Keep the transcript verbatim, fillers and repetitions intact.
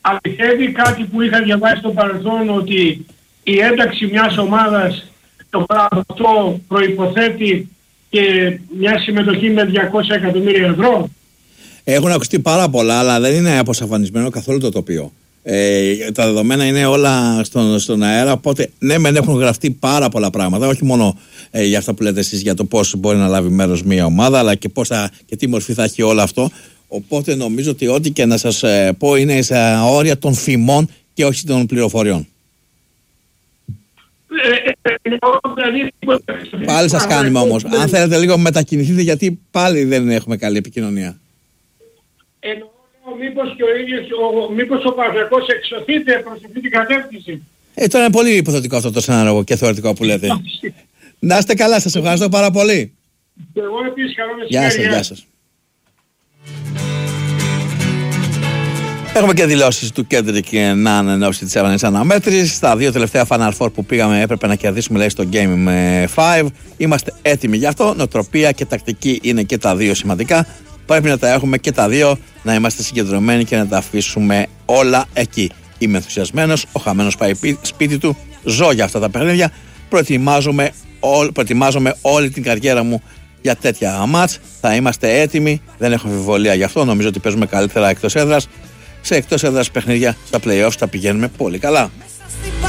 αληθεύει κάτι που είχα διαβάσει στο παρελθόν, ότι η ένταξη μιας ομάδας το πράγμα αυτό προϋποθέτει και μια συμμετοχή με διακόσια εκατομμύρια ευρώ? Έχουν ακουστεί πάρα πολλά, αλλά δεν είναι αποσαφανισμένο καθόλου το τοπίο. Ε, τα δεδομένα είναι όλα στον, στον αέρα, οπότε ναι, μεν έχουν γραφτεί πάρα πολλά πράγματα, όχι μόνο ε, για αυτά που λέτε εσείς για το πώς μπορεί να λάβει μέρος μια ομάδα, αλλά και, πώς θα, και τι μορφή θα έχει όλο αυτό. Οπότε νομίζω ότι ό,τι και να σας ε, πω είναι στα όρια των φημών και όχι των πληροφοριών. Πάλι σας κάνουμε όμως. Αν θέλετε λίγο μετακινηθείτε, γιατί πάλι δεν έχουμε καλή επικοινωνία. Εννοώ μήπως και ο ίδιος, ο, μήπως ο Παναθηναϊκός εξωθείται προς αυτή την κατεύθυνση. Ε, τώρα είναι πολύ υποθετικό αυτό το σενάριο και θεωρητικό που λέτε. Να είστε καλά, σας ευχαριστώ πάρα πολύ. Και εγώ επίσης, καλό μεσημέρι. Γεια σας, γεια σας. Έχουμε και δηλώσεις του Κέντρικ Ναν εν ώψη της έβδομης αναμέτρησης. Τα δύο τελευταία Final Four που πήγαμε έπρεπε να κερδίσουμε, λέει, στο Game με πέντε. Είμαστε έτοιμοι γι' αυτό. Νοοτροπία και τακτική είναι και τα δύο σημαντικά. Πρέπει να τα έχουμε και τα δύο, να είμαστε συγκεντρωμένοι και να τα αφήσουμε όλα εκεί. Είμαι ενθουσιασμένος, ο χαμένος πάει σπίτι του, ζω για αυτά τα παιχνίδια. Προετοιμάζομαι, ό, προετοιμάζομαι όλη την καριέρα μου για τέτοια μάτς. Θα είμαστε έτοιμοι, δεν έχω αμφιβολία γι' αυτό. Νομίζω ότι παίζουμε καλύτερα εκτός έδρας. Σε εκτός έδρας παιχνίδια, στα play-offs τα πηγαίνουμε πολύ καλά.